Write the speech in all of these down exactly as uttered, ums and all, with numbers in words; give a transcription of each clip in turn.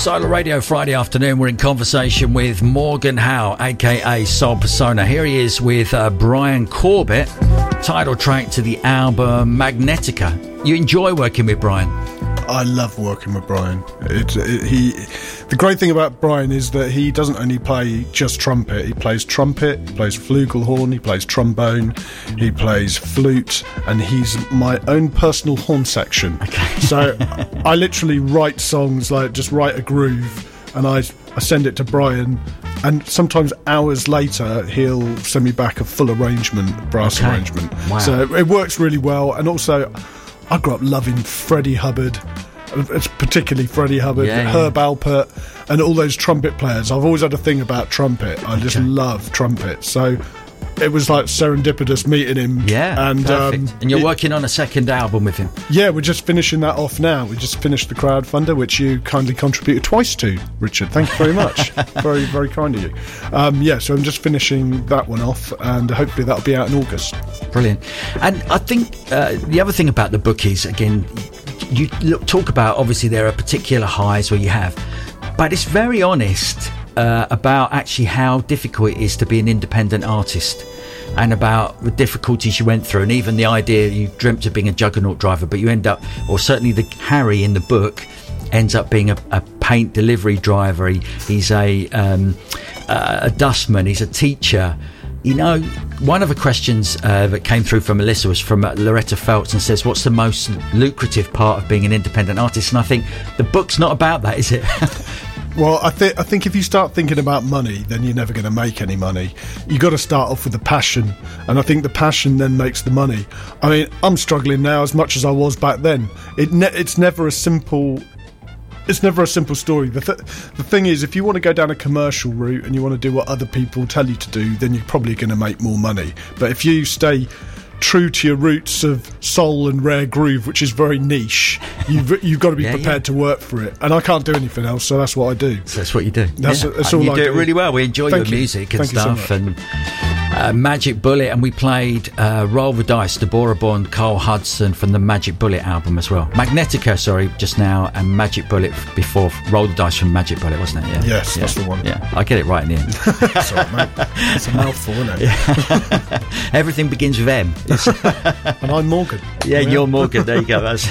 Solar Radio Friday afternoon. We're in conversation with Morgan Howe, aka Soul Persona. Here he is with uh, Brian Corbett, title track to the album Magnetica. You enjoy working with Brian? I love working with Brian. It, it, he, the great thing about Brian is that he doesn't only play just trumpet. He plays trumpet, he plays flugelhorn, he plays trombone, he plays flute, and he's my own personal horn section. Okay. So I literally write songs, like just write a groove, and I, I send it to Brian, and sometimes hours later he'll send me back a full arrangement, brass okay. arrangement. Wow. So it works really well. And also, I grew up loving Freddie Hubbard. It's particularly Freddie Hubbard, yeah, yeah. Herb Alpert, and all those trumpet players. I've always had a thing about trumpet. I just okay. love trumpet. So it was like serendipitous meeting him. Yeah, and perfect. Um, and you're it, working on a second album with him. Yeah, we're just finishing that off now. We just finished the crowdfunder, which you kindly contributed twice to, Richard. Thank you very much. very, very kind of you. Um, yeah, so I'm just finishing that one off, and hopefully that'll be out in August. Brilliant. And I think uh, the other thing about the book is, again, you look, talk about, obviously there are particular highs where you have, but it's very honest uh, about actually how difficult it is to be an independent artist, and about the difficulties you went through, and even the idea you dreamt of being a juggernaut driver, but you end up, or certainly the Harry in the book ends up being a, a paint delivery driver. He, he's a um, a dustman, he's a teacher. You know, one of the questions uh, that came through from Melissa was from uh, Loretta Phelps, and says, what's the most lucrative part of being an independent artist? And I think the book's not about that, is it? Well, I think I think if you start thinking about money, then you're never going to make any money. You got to start off with the passion, and I think the passion then makes the money. I mean, I'm struggling now as much as I was back then. It ne- it's never a simple... It's never a simple story. The, th- the thing is, if you want to go down a commercial route and you want to do what other people tell you to do, then you're probably going to make more money. But if you stay true to your roots of soul and rare groove, which is very niche, you've, you've got to be yeah, prepared yeah. to work for it. And I can't do anything else, so that's what I do. So that's what you do. That's, yeah. that's all you I do. do it really well. We enjoy Thank your you. music and Thank stuff. So and uh, Magic Bullet, and we played uh, Roll the Dice, Deborah Bond, Carl Hudson from the Magic Bullet album as well. Magnetica, sorry, just now, and Magic Bullet before. Roll the Dice from Magic Bullet, wasn't it? Yeah. Yes, yeah. that's the one. Yeah, I get it right in the end. That's all right, mate. It's a mouthful, isn't it? Yeah. Everything begins with M. And I'm Morgan. Yeah, yeah, you're Morgan. There you go. That's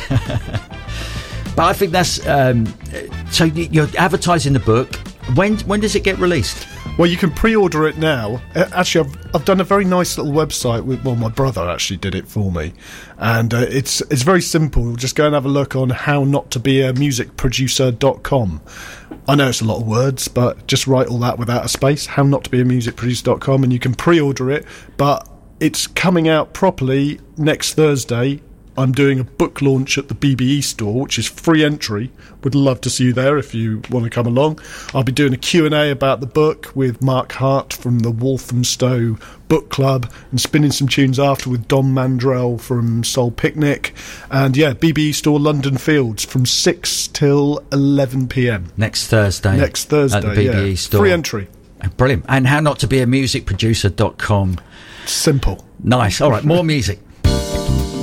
but I think that's um, so. You're advertising the book. When when does it get released? Well, you can pre-order it now. Actually, I've I've done a very nice little website with. Well, my brother actually did it for me, and uh, it's it's very simple. Just go and have a look on how not to be a music producer dot com. I know it's a lot of words, but just write all that without a space. how not to be a music producer dot com, and you can pre-order it. But it's coming out properly next Thursday. I'm doing a book launch at the B B E store, which is free entry. Would love to see you there if you want to come along. I'll be doing a Q and A about the book with Mark Hart from the Walthamstow Book Club, and spinning some tunes after with Don Mandrell from Soul Picnic. And yeah, B B E store, London Fields, from six till eleven p.m. Next Thursday. Next Thursday, at the B B E yeah. store. Free entry. Brilliant. And how not to be a music producer dot com. Simple. Nice. All right, more music.